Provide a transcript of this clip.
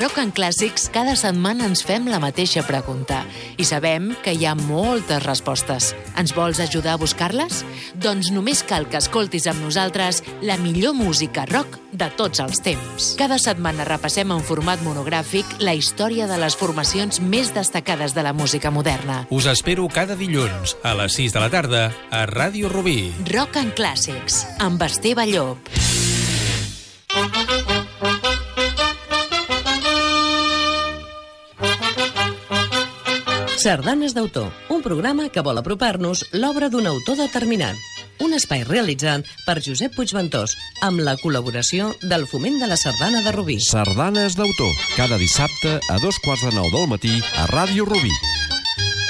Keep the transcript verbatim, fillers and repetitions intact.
Rock and Clàssics cada setmana ens fem la mateixa pregunta i sabem que hi ha moltes respostes. Ens vols ajudar a buscar-les? Doncs només cal que escoltis amb nosaltres la millor música rock de tots els temps. Cada setmana repassem en format monogràfic la història de les formacions més destacades de la música moderna. Us espero cada dilluns a les sis de la tarda a Ràdio Rubí. Rock and Clàssics, amb Esteve Llop. Sardanes d'autor, un programa que vol apropar-nos l'obra d'un autor determinat. Un espai realitzat per Josep Puigventós, amb la col·laboració del Foment de la Sardana de Rubí. Sardanes d'autor, cada dissabte a dos quarts de nou del matí a Ràdio Rubí.